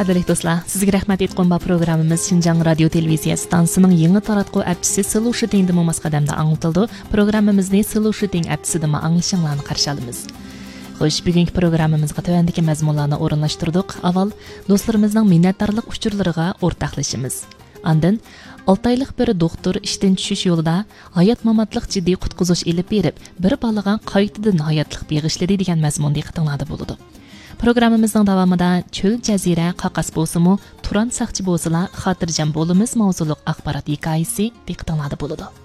Qadrli do'stlar, sizga rahmat aytgan bu programmamiz Xinjiang radio televiziya stansiyaning yangi taratquv apchisi Slow Shooting demomas qadamda anglitildi. Programmamizni Slow Shooting apchisida anglashinglarni qarshi olamiz. Xo'sh, bugungi programmamizga tövəndəki məzmunlarni o'rinlashtirdik. Avval do'stlarimizning minnatdorlik uchurlariga o'rtoqlashamiz. Ondan 6 oylik bir doktor ishdan tushish yo'lida hayot-mamotlik jiddiy qutqizish elib berib, bir bolaga qaytadan hayotlik beg'ishladi degan mazmunda diqqatinglarda bo'ladi. Programmamizning davomida cho'l jazira qaqas bo'lsa-mu, Turan saqchi bo'lsalar, xotirjam bo'limiz mavzuliq axborot hikoyasi diqqatinglarda bo'ladi.